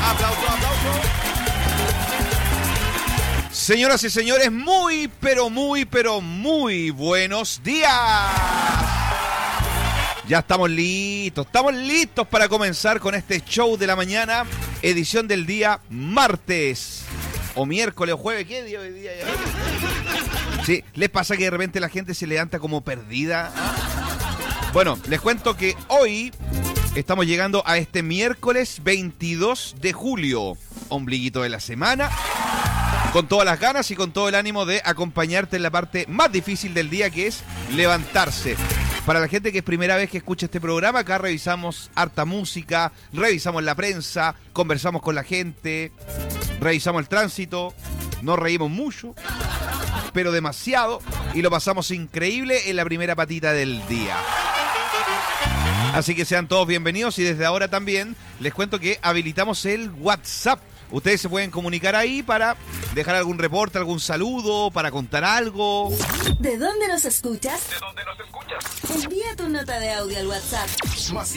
Aplauso, aplauso. Señoras y señores, muy buenos días. Ya estamos listos para comenzar con este show de la mañana, edición del día martes, o miércoles, o jueves, ¿qué día hoy día? Sí, ¿les pasa que de repente la gente se levanta como perdida? Bueno, les cuento que hoy estamos llegando a este miércoles 22 de julio, ombliguito de la semana, con todas las ganas y con todo el ánimo de acompañarte en la parte más difícil del día, que es levantarse. Para la gente que es primera vez que escucha este programa, acá revisamos harta música, revisamos la prensa, conversamos con la gente, revisamos el tránsito, nos reímos mucho, pero demasiado, y lo pasamos increíble en la primera patita del día. Así que sean todos bienvenidos, y desde ahora también les cuento que habilitamos el WhatsApp. Ustedes se pueden comunicar ahí para dejar algún reporte, algún saludo, para contar algo. ¿De dónde nos escuchas? ¿De dónde nos escuchas? Envía tu nota de audio al WhatsApp. Más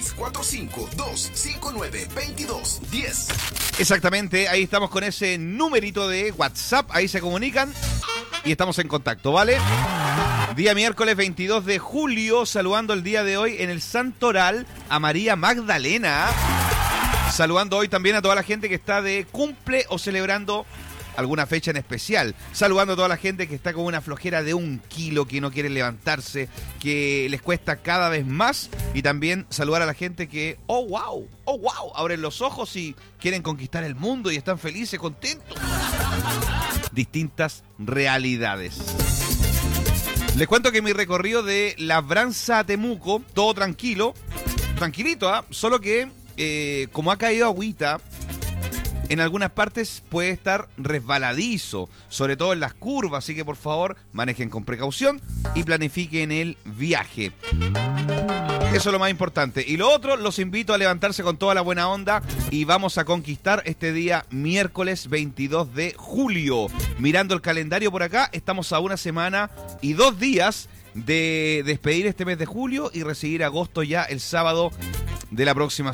56452592210. Exactamente, ahí estamos con ese numerito de WhatsApp, ahí se comunican y estamos en contacto, ¿vale? Día miércoles 22 de julio, saludando el día de hoy en el Santoral a María Magdalena. Saludando hoy también a toda la gente que está de cumple o celebrando alguna fecha en especial. Saludando a toda la gente que está con una flojera de 1 kilo, que no quiere levantarse, que les cuesta cada vez más. Y también saludar a la gente que, oh wow, abren los ojos y quieren conquistar el mundo y están felices, contentos. Distintas realidades. Les cuento que mi recorrido de Labranza a Temuco, todo tranquilo, tranquilito, ¿eh? Solo que como ha caído agüita, en algunas partes puede estar resbaladizo, sobre todo en las curvas, así que por favor manejen con precaución y planifiquen el viaje. Eso es lo más importante. Y lo otro, los invito a levantarse con toda la buena onda y vamos a conquistar este día miércoles 22 de julio. Mirando el calendario por acá, estamos a 1 semana y 2 días de despedir este mes de julio y recibir agosto ya el sábado de la próxima